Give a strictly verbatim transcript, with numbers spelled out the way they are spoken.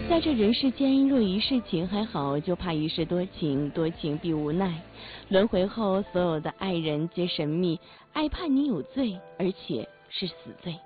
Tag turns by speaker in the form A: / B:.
A: 在这人世间，若一世情还好，就怕一世多情，多情必无奈。轮回后，所有的爱人皆神秘，爱怕你有罪，而且是死罪。